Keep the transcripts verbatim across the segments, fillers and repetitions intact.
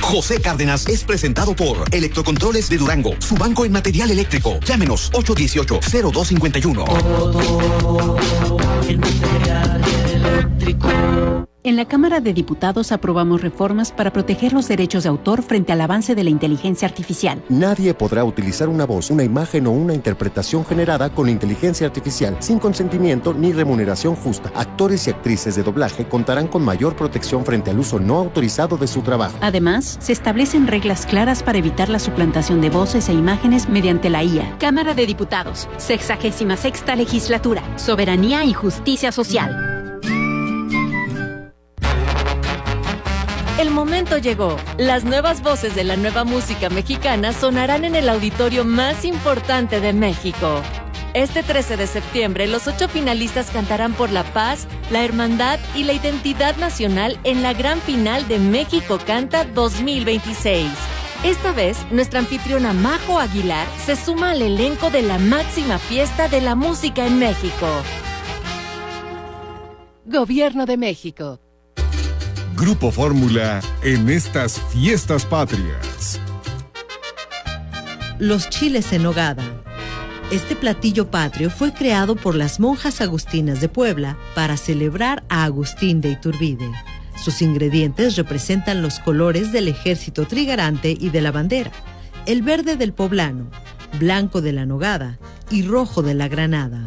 José Cárdenas es presentado por Electrocontroles de Durango, su banco en material eléctrico. Llámenos ocho uno ocho, cero dos cinco uno. En material eléctrico. En la Cámara de Diputados aprobamos reformas para proteger los derechos de autor frente al avance de la inteligencia artificial. Nadie podrá utilizar una voz, una imagen o una interpretación generada con inteligencia artificial sin consentimiento ni remuneración justa. Actores y actrices de doblaje contarán con mayor protección frente al uso no autorizado de su trabajo. Además, se establecen reglas claras para evitar la suplantación de voces e imágenes mediante la I A. Cámara de Diputados, sexagésima sexta legislatura, soberanía y justicia social. El momento llegó. Las nuevas voces de la nueva música mexicana sonarán en el auditorio más importante de México. Este trece de septiembre, los ocho finalistas cantarán por la paz, la hermandad y la identidad nacional en la gran final de México Canta dos mil veintiséis. Esta vez, nuestra anfitriona Majo Aguilar se suma al elenco de la máxima fiesta de la música en México. Gobierno de México. Grupo Fórmula en estas fiestas patrias. Los chiles en nogada. Este platillo patrio fue creado por las monjas agustinas de Puebla para celebrar a Agustín de Iturbide. Sus ingredientes representan los colores del ejército trigarante y de la bandera: el verde del poblano, blanco de la nogada y rojo de la granada.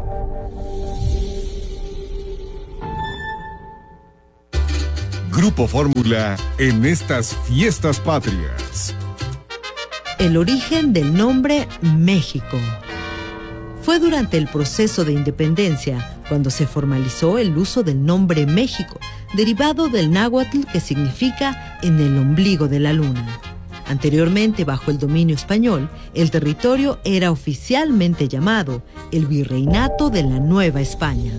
Grupo Fórmula en estas fiestas patrias. El origen del nombre México. Fue durante el proceso de independencia cuando se formalizó el uso del nombre México, derivado del náhuatl que significa en el ombligo de la luna. Anteriormente, bajo el dominio español, el territorio era oficialmente llamado el Virreinato de la Nueva España.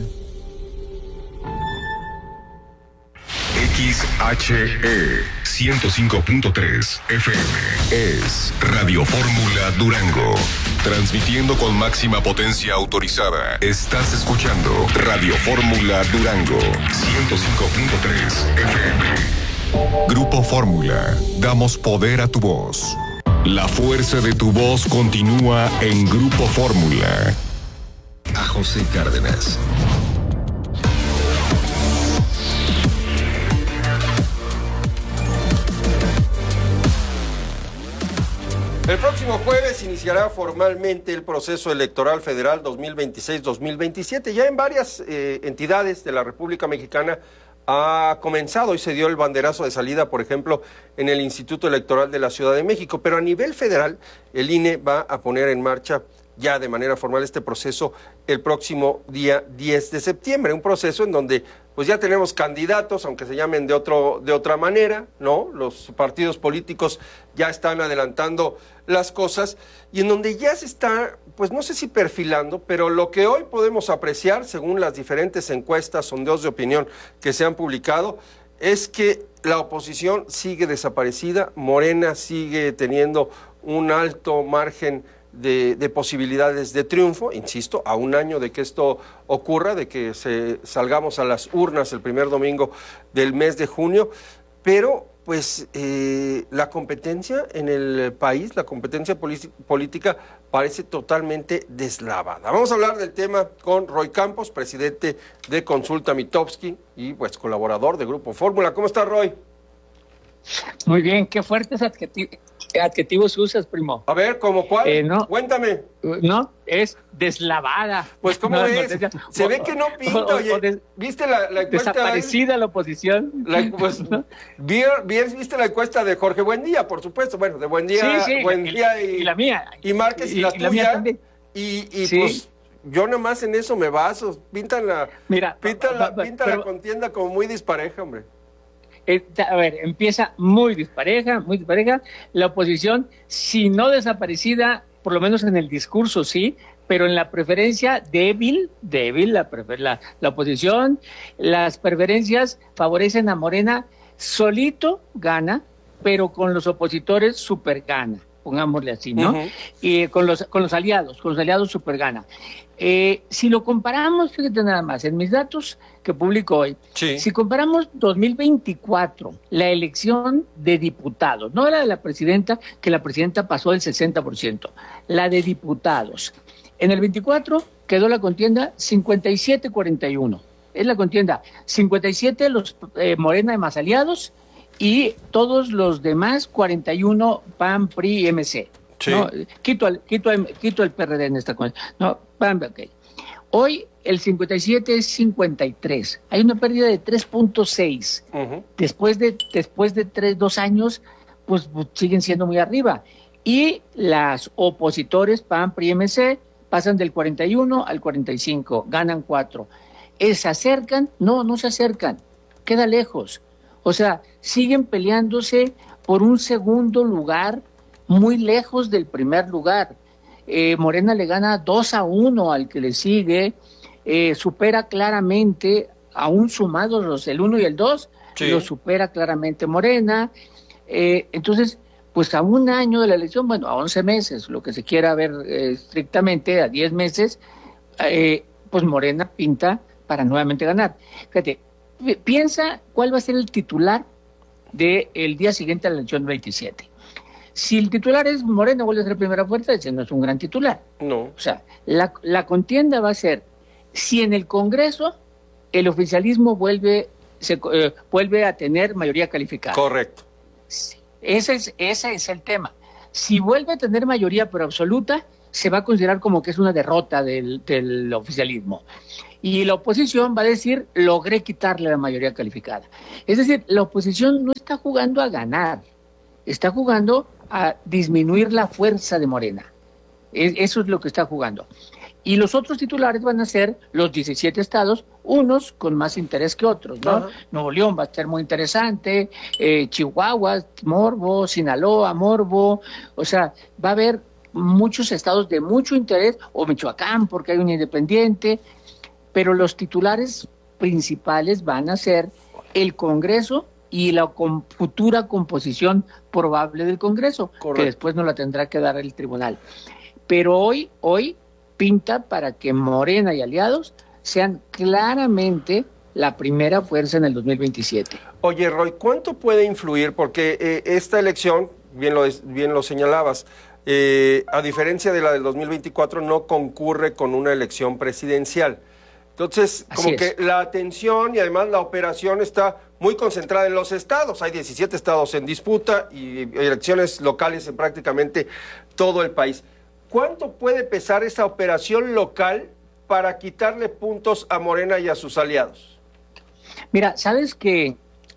X H E ciento cinco punto tres F M es Radio Fórmula Durango. Transmitiendo con máxima potencia autorizada. Estás escuchando Radio Fórmula Durango ciento cinco punto tres F M. Grupo Fórmula. Damos poder a tu voz. La fuerza de tu voz continúa en Grupo Fórmula. A José Cárdenas. El próximo jueves iniciará formalmente el proceso electoral federal dos mil veintiséis dos mil veintisiete. Ya en varias eh, entidades de la República Mexicana ha comenzado y se dio el banderazo de salida, por ejemplo, en el Instituto Electoral de la Ciudad de México. Pero a nivel federal, el I N E va a poner en marcha ya de manera formal este proceso el próximo día diez de septiembre, un proceso en donde pues ya tenemos candidatos, aunque se llamen de otro de otra manera, ¿no? Los partidos políticos ya están adelantando las cosas y en donde ya se está, pues no sé si perfilando, pero lo que hoy podemos apreciar, según las diferentes encuestas, sondeos de opinión que se han publicado, es que la oposición sigue desaparecida, Morena sigue teniendo un alto margen De, de posibilidades de triunfo, insisto, a un año de que esto ocurra, de que se, salgamos a las urnas el primer domingo del mes de junio, pero pues eh, la competencia en el país, la competencia política parece totalmente deslavada. Vamos a hablar del tema con Roy Campos, presidente de Consulta Mitofsky y pues colaborador de Grupo Fórmula. ¿Cómo está, Roy? Muy bien, qué fuertes adjetivos, adjetivos usas, primo. A ver, ¿cómo cuál? Eh, no, Cuéntame. No, es deslavada. Pues, ¿cómo no, es? No, Se o, ve que no pinta, o, oye. O des, ¿Viste la, la encuesta? Desaparecida la oposición. La, pues, ¿no? bien, bien, ¿viste la encuesta de Jorge Buendía, por supuesto? Bueno, de Buendía, sí, sí, Buendía y, y, y la mía. Y Márquez y, y la y tuya. La mía también. Y, y sí. pues, yo nomás en eso me baso. Pintan la, Mira, pintan va, la, va, pintan pero, la contienda como muy dispareja, hombre. Eh, a ver, empieza muy dispareja, muy dispareja. La oposición, si no desaparecida, por lo menos en el discurso, sí, pero en la preferencia débil, débil, la, prefer, la, la oposición, las preferencias favorecen a Morena, solito gana, pero con los opositores super gana. pongámosle así, ¿no? Uh-huh. Y con los, con los aliados, con los aliados super gana. Eh, si lo comparamos, fíjate nada más, en mis datos que publico hoy, sí. si comparamos dos mil veinticuatro, la elección de diputados, no la de la presidenta, que la presidenta pasó del sesenta por ciento, la de diputados. En el veinticuatro quedó la contienda cincuenta y siete a cuarenta y uno. Es la contienda cincuenta y siete los eh, Morena y más aliados y todos los demás cuarenta y uno P A N, P R I y M C. Sí. ¿No? Quito, al, quito, al, quito el P R D en esta cosa. No, P A N, ok. Hoy el cincuenta y siete es cincuenta y tres. Hay una pérdida de tres punto seis. Uh-huh. Después de después de tres, dos años, pues, pues siguen siendo muy arriba. Y las opositores P A N, P R I y M C pasan del cuarenta y uno al cuarenta y cinco, ganan cuatro. ¿Se acercan? No, no se acercan, queda lejos. O sea, siguen peleándose por un segundo lugar muy lejos del primer lugar. Eh, Morena le gana dos a uno al que le sigue, eh, supera claramente, aún sumados los el uno y el dos, sí. Lo supera claramente Morena. Eh, entonces, pues a un año de la elección, bueno, a once meses, lo que se quiera ver eh, estrictamente, a diez meses, eh, pues Morena pinta para nuevamente ganar. Fíjate, piensa cuál va a ser el titular del día siguiente a la elección veintisiete. Si el titular es Morena, vuelve a ser primera fuerza, ese no es un gran titular. No. O sea, la, la contienda va a ser si en el Congreso el oficialismo vuelve, se, eh, vuelve a tener mayoría calificada. Correcto. Sí. Ese es, ese es el tema. Si vuelve a tener mayoría pero absoluta, se va a considerar como que es una derrota del, del oficialismo. Y la oposición va a decir, logré quitarle la mayoría calificada. Es decir, la oposición no está jugando a ganar, está jugando a disminuir la fuerza de Morena. Es, eso es lo que está jugando. Y los otros titulares van a ser los diecisiete estados, unos con más interés que otros, ¿no? Uh-huh. Nuevo León va a ser muy interesante, eh, Chihuahua, Morbo, Sinaloa, Morbo, o sea, va a haber muchos estados de mucho interés, o Michoacán, porque hay un independiente, pero los titulares principales van a ser el Congreso y la com- futura composición probable del Congreso, correcto, que después no la tendrá que dar el tribunal. Pero hoy, hoy pinta para que Morena y aliados sean claramente la primera fuerza en el dos mil veintisiete. Oye, Roy, ¿cuánto puede influir? Porque eh, esta elección, bien lo, bien lo señalabas, eh, a diferencia de la del dos mil veinticuatro, no concurre con una elección presidencial. Entonces, como Así que es. La atención y además la operación está muy concentrada en los estados. Hay diecisiete estados en disputa y elecciones locales en prácticamente todo el país. ¿Cuánto puede pesar esa operación local para quitarle puntos a Morena y a sus aliados? Mira, sabes que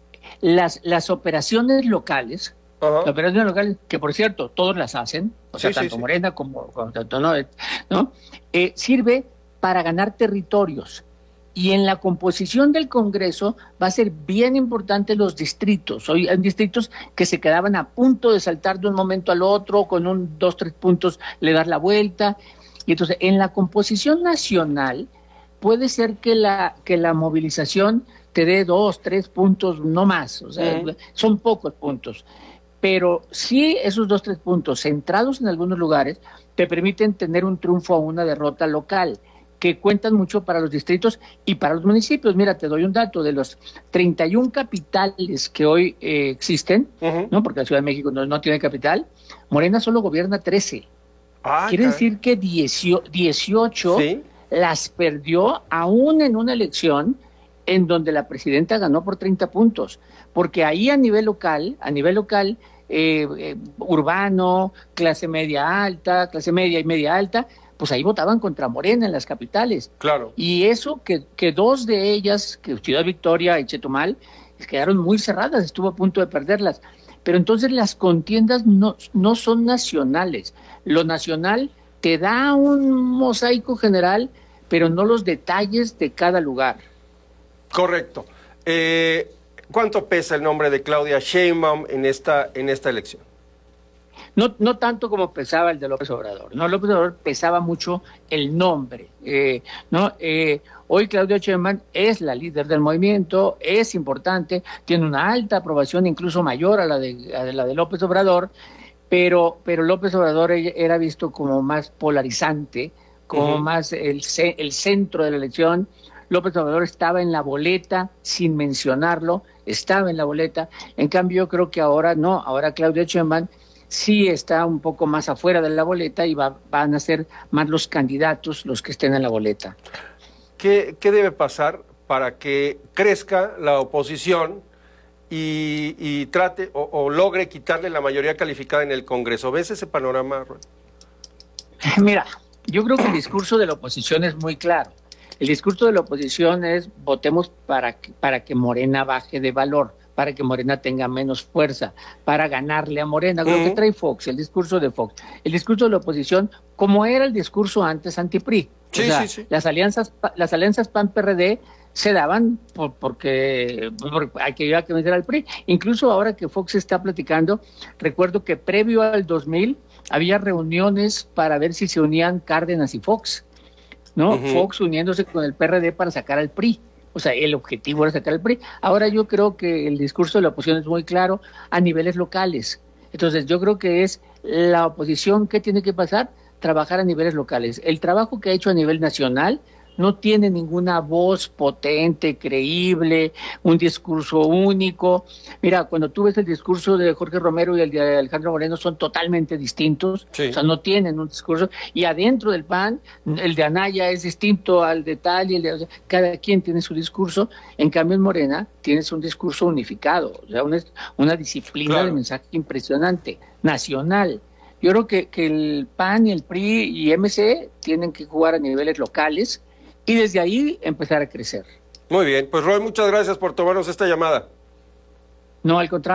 las, las operaciones locales, uh-huh. las operaciones locales, que por cierto, todos las hacen, o sea, sí, tanto sí, Morena sí. como, como tanto no, ¿no? Eh, sirve para ganar territorios. Y en la composición del Congreso va a ser bien importante los distritos. Hoy hay distritos que se quedaban a punto de saltar de un momento al otro, con un, dos, tres puntos le dar la vuelta. Y entonces, en la composición nacional, puede ser que la, que la movilización te dé dos, tres puntos, no más. O sea, uh-huh. son pocos puntos. Pero sí, esos dos, tres puntos centrados en algunos lugares te permiten tener un triunfo o una derrota local, que cuentan mucho para los distritos y para los municipios. Mira, te doy un dato, de los treinta y una capitales que hoy eh, existen, uh-huh. ¿no? Porque la Ciudad de México no, no tiene capital, Morena solo gobierna trece. Ah, Quiere claro. decir que dieciocho ¿Sí? las perdió aún en una elección en donde la presidenta ganó por treinta puntos, porque ahí a nivel local, a nivel local, eh, eh, urbano, clase media alta, clase media y media alta, pues ahí votaban contra Morena en las capitales. Claro. Y eso, que, que dos de ellas, que Ciudad Victoria y Chetumal, quedaron muy cerradas, estuvo a punto de perderlas. Pero entonces las contiendas no, no son nacionales. Lo nacional te da un mosaico general, pero no los detalles de cada lugar. Correcto. Eh, ¿Cuánto pesa el nombre de Claudia Sheinbaum en esta, en esta elección? No, no tanto como pesaba el de López Obrador, no, López Obrador pesaba mucho el nombre, eh, no, eh, hoy Claudia Sheinbaum es la líder del movimiento, es importante, tiene una alta aprobación, incluso mayor a la de, a la de López Obrador, pero, pero López Obrador era visto como más polarizante, como uh-huh. más el, el centro de la elección. López Obrador estaba en la boleta, sin mencionarlo, estaba en la boleta. En cambio, yo creo que ahora no, ahora Claudia Sheinbaum sí está un poco más afuera de la boleta y va, van a ser más los candidatos los que estén en la boleta. ¿Qué, qué debe pasar para que crezca la oposición y, y trate o, o logre quitarle la mayoría calificada en el Congreso? ¿Ves ese panorama, Roy? Mira, yo creo que el discurso de la oposición es muy claro. El discurso de la oposición es votemos para que, para que Morena baje de valor, para que Morena tenga menos fuerza, para ganarle a Morena. Uh-huh. Lo que trae Fox, el discurso de Fox. El discurso de la oposición, como era el discurso antes anti-P R I. Sí, o sea, sí, sí. Las alianzas, las alianzas P A N-P R D se daban por, porque, porque hay que, hay que meter al P R I. Incluso ahora que Fox está platicando, recuerdo que previo al dos mil había reuniones para ver si se unían Cárdenas y Fox, ¿no? Uh-huh. Fox uniéndose con el P R D para sacar al P R I. O sea, el objetivo era sacar al P R I. Ahora yo creo que el discurso de la oposición es muy claro a niveles locales. Entonces yo creo que es la oposición que tiene que pasar, trabajar a niveles locales. El trabajo que ha hecho a nivel nacional no tiene ninguna voz potente, creíble, un discurso único. Mira, cuando tú ves el discurso de Jorge Romero y el de Alejandro Moreno son totalmente distintos, sí. O sea, no tienen un discurso, y adentro del P A N, el de Anaya es distinto al de tal, y el de, o sea, cada quien tiene su discurso. En cambio en Morena tienes un discurso unificado, o sea, una, una disciplina claro. de mensaje impresionante, nacional. Yo creo que, que el P A N y el P R I y M C tienen que jugar a niveles locales y desde ahí empezar a crecer. Muy bien, pues Roy, muchas gracias por tomarnos esta llamada. No, al contrario.